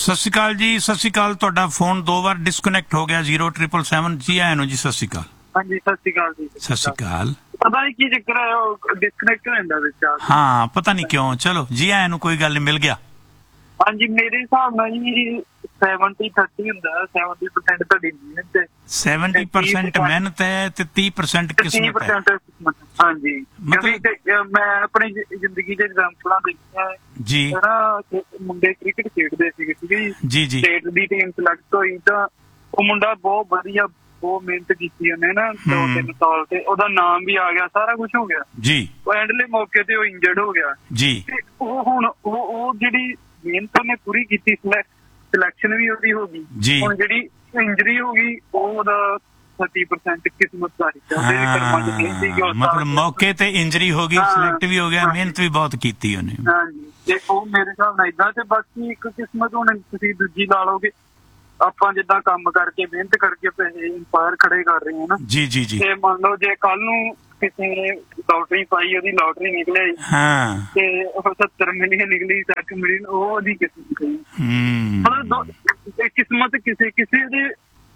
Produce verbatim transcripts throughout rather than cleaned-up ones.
ਸਤਿ ਸ਼੍ਰੀ ਅਕਾਲ ਜੀ, ਸਤਿ ਸ਼੍ਰੀ ਅਕਾਲ। ਤੁਹਾਡਾ ਫੋਨ ਦੋ ਵਾਰ ਡਿਸਕਨੈਕਟ ਹੋ ਗਿਆ। ਜ਼ੀਰੋ ਟ੍ਰਿਪਲ ਸੈਵਨ ਜੀ ਆਇਆਂ ਨੂੰ ਜੀ। ਸਤਿ ਸ਼੍ਰੀ ਅਕਾਲ। ਹਾਂਜੀ ਸਤਿ ਸ਼੍ਰੀ ਅਕਾਲ ਜੀ। ਸਤਿ ਸ਼੍ਰੀ ਅਕਾਲ। ਪਤਾ ਨਹੀਂ ਕੀ ਚੱਕਰ ਹੈ, ਉਹ ਡਿਸਕਨੈਕਟ ਹੋ ਜਾਂਦਾ ਵਿੱਚ ਆ ਕੇ। ਹਾਂ ਪਤਾ ਨਹੀਂ ਕਿਉਂ। ਚਲੋ ਜੀ ਆਇਆਂ ਨੂੰ, ਕੋਈ ਗੱਲ ਨਹੀਂ, ਮਿਲ ਗਿਆ। ਹਾਂਜੀ ਮੇਰੇ ਹਿਸਾਬ ਨਾਲ ਜੀ ਸੈਵਨਟੀ ਥਰਟੀ ਹੁੰਦਾ। ਸੈਵਨਟੀ ਪਰਸੈਂਟ ਤੁਹਾਡੀ ਮਿਹਨਤ ਹੈ, ਸੈਵਨਟੀ ਪਰਸੈਂਟ ਮਿਹਨਤ ਹੈ ਤੇ ਤੀਹ ਪਰਸੈਂਟ ਕਿਸਮਤ ਹੈ। ਕਿਸਮਤ। ਹਾਂਜੀ ਮਤਲਬ ਕਿਉਂਕਿ ਮੈਂ ਆਪਣੀ ਜ਼ਿੰਦਗੀ ਦੇ ਐਗਜ਼ਾਮਪਲਾਂ ਦੇਖੀਆਂ ਜੀ ਨਾ। ਮੁੰਡੇ ਕ੍ਰਿਕਟ ਖੇਡਦੇ ਸੀਗੇ, ਠੀਕ ਹੈ ਜੀ ਜੀ। ਸਟੇਟ ਦੀ ਟੀਮ ਸਿਲੈਕਟ ਹੋਈ ਤਾਂ ਉਹ ਮੁੰਡਾ ਬਹੁਤ ਵਧੀਆ, ਬਹੁਤ ਮਿਹਨਤ ਕੀਤੀ ਉਹਨੇ ਨਾ ਦੋ ਤਿੰਨ ਸਾਲ ਤੇ ਉਹਦਾ ਨਾਮ ਵੀ ਆ ਗਿਆ, ਸਾਰਾ ਕੁਝ ਹੋ ਗਿਆ ਜੀ। ਉਹ ਐਂਡਲੇ ਮੌਕੇ ਤੇ ਉਹ ਇੰਜਰਡ ਹੋ ਗਿਆ ਜੀ। ਤੇ ਉਹ ਹੁਣ ਉਹ ਉਹ ਜਿਹੜੀ ਮਿਹਨਤ ਉਹਨੇ ਪੂਰੀ ਕੀਤੀ, ਸਿਲੈਕਸ਼ਨ ਵੀ ਉਹਦੀ ਹੋ ਗਈ। ਹੁਣ ਜਿਹੜੀ ਇੰਜਰੀ ਹੋ ਗਈ ਉਹ ਉਹਦਾ ਥਰਟੀ ਪਰਸੈਂਟ ਕਿਸਮਤ ਦਾ ਹਿੱਸਾ। ਮਤਲਬ ਮੌਕੇ ਤੇ ਇੰਜਰੀ ਹੋ ਗਈ, ਸਿਲੈਕਟ ਵੀ ਹੋ ਗਿਆ, ਮਿਹਨਤ ਵੀ ਬਹੁਤ ਕੀਤੀ ਉਹਨੇ। ਹਾਂਜੀ ਤੇ ਉਹ ਮੇਰੇ ਹਿਸਾਬ ਨਾਲ ਏਦਾਂ। ਤੇ ਬਾਕੀ ਇੱਕ ਕਿਸਮਤ ਹੁਣ ਤੁਸੀਂ ਦੂਜੀ ਲਾ ਲਓਗੇ, ਆਪਾਂ ਜਿੱਦਾਂ ਕੰਮ ਕਰਕੇ ਮਿਹਨਤ ਕਰਕੇ ਪੈਸੇ ਇੰਪਾਇਰ ਖੜੇ ਕਰ ਰਹੇ ਹਾਂ ਨਾ ਜੀ ਜੀ ਜੀ। ਤੇ ਮੰਨ ਲਓ ਜੇ ਕੱਲ ਨੂੰ ਕਿਸੇ ਨੇ ਲੋਟਰੀ ਪਾਈ, ਉਹਦੀ ਲੋਟਰੀ ਨਿਕਲੇ ਹਾਂ ਤੇ ਉਹ ਸੱਤਰ ਮਿਲੀਅਨ ਨਿਕਲੀ, ਸੱਠ ਮਿਲੀਅਨ, ਉਹ ਉਹਦੀ ਕਿਸਮਤ ਹੈ। ਮਤਲਬ ਕਿਸਮਤ ਕਿਸੇ ਕਿਸੇ ਦੇ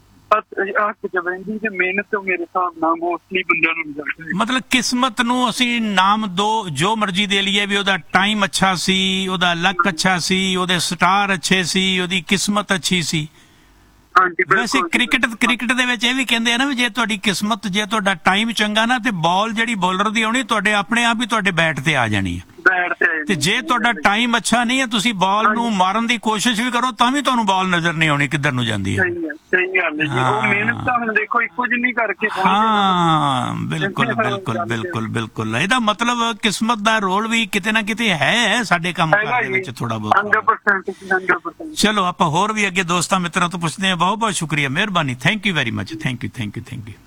ਹੱਥ ਚ ਬਹਿੰਦੀ ਤੇ ਮਿਹਨਤ ਮੇਰੇ ਹਿਸਾਬ ਨਾਲ ਮੋਸਟਲੀ ਬੰਦਿਆਂ ਨੂੰ ਮਿਲਦੀ। ਮਤਲਬ ਕਿਸਮਤ ਨੂੰ ਅਸੀਂ ਨਾਮ ਦੋ ਜੋ ਮਰਜ਼ੀ ਦੇ ਲਈਏ, ਵੀ ਉਹਦਾ ਟਾਈਮ ਅੱਛਾ ਸੀ, ਉਹਦਾ ਲੱਕ ਅੱਛਾ ਸੀ, ਉਹਦੇ ਸਟਾਰ ਅੱਛੇ ਸੀ, ਉਹਦੀ ਕਿਸਮਤ ਅੱਛੀ ਸੀ। ਵੈਸੇ ਕ੍ਰਿਕਟ ਕ੍ਰਿਕਟ ਦੇ ਵਿੱਚ ਇਹ ਵੀ ਕਹਿੰਦੇ ਆ ਨਾ ਵੀ ਜੇ ਤੁਹਾਡੀ ਕਿਸਮਤ, ਜੇ ਤੁਹਾਡਾ ਟਾਈਮ ਚੰਗਾ ਨਾ ਤੇ ਬਾਲ ਜਿਹੜੀ ਬੋਲਰ ਦੀ ਆਉਣੀ ਤੁਹਾਡੇ ਆਪਣੇ ਆਪ ਹੀ ਤੁਹਾਡੇ ਬੈਟ ਤੇ ਆ ਜਾਣੀ ਹੈ। ਤੇ ਜੇ ਤੁਹਾਡਾ ਟਾਈਮ ਅੱਛਾ ਨਹੀਂ ਹੈ, ਤੁਸੀਂ ਬਾਲ ਨੂੰ ਮਾਰਨ ਦੀ ਕੋਸ਼ਿਸ਼ ਵੀ ਕਰੋ ਤਾਂ ਵੀ ਤੁਹਾਨੂੰ ਬਾਲ ਨਜ਼ਰ ਨਹੀਂ ਆਉਣੀ ਕਿੱਧਰ ਨੂੰ ਜਾਂਦੀ ਹੈ। ਸਹੀ ਗੱਲ ਹੈ ਜੀ। ਉਹ ਮਿਹਨਤ ਤਾਂ ਹੁਣ ਦੇਖੋ ਇੱਕੋ ਜਿੰਨੀ ਕਰਕੇ। ਹਾਂ ਬਿਲਕੁਲ ਬਿਲਕੁਲ ਬਿਲਕੁਲ ਬਿਲਕੁਲ। ਇਹਦਾ ਮਤਲਬ ਕਿਸਮਤ ਦਾ ਰੋਲ ਵੀ ਕਿਤੇ ਨਾ ਕਿਤੇ ਹੈ ਸਾਡੇ ਕੰਮ ਕਾਰ ਦੇ ਵਿੱਚ ਥੋੜਾ ਬਹੁਤ। ਚਲੋ ਆਪਾਂ ਹੋਰ ਵੀ ਅੱਗੇ ਦੋਸਤਾਂ ਮਿੱਤਰਾਂ ਤੋਂ ਪੁੱਛਦੇ ਹਾਂ। ਬਹੁਤ ਬਹੁਤ ਸ਼ੁਕਰੀਆ, ਮਿਹਰਬਾਨੀ। Thank you very much. Thank you thank you thank you.